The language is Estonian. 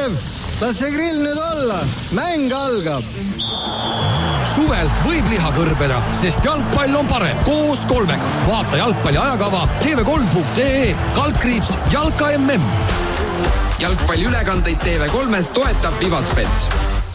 Kalev, las see grill nüüd olla. Mäng algab. Suvel võib liha kõrbeda, sest jalgpall on parem koos kolmega. Vaata jalgpalli ajakava tv3.ee, /jalka MM. Jalgpalli ülekandeid TV3-s toetab Vivatbet.